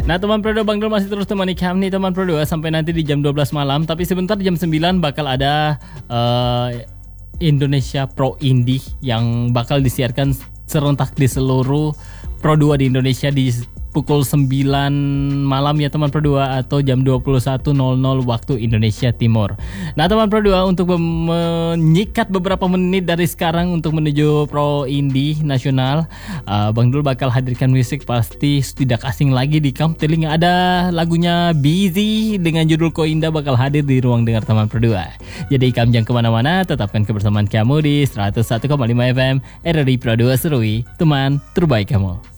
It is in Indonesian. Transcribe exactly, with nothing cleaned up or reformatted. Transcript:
Nah teman Pro dua, Bang Dul masih terus temani kami teman Pro dua sampai nanti di jam dua belas malam. Tapi sebentar jam sembilan bakal ada uh, Indonesia Pro Indie yang bakal disiarkan serentak di seluruh Pro dua di Indonesia di pukul sembilan malam ya teman Pro dua, atau jam dua puluh satu nol nol waktu Indonesia Timur. Nah teman Pro dua, untuk menyikat beberapa menit dari sekarang untuk menuju Pro Indie Nasional, uh, Bang Dul bakal hadirkan musik pasti tidak asing lagi di kamu telinga. Ada lagunya Busy dengan judul Koinda bakal hadir di ruang dengar teman Pro dua. Jadi kamu jangan kemana-mana, tetapkan kebersamaan kamu di seratus satu koma lima F M R R I Pro dua Serui, teman terbaik kamu.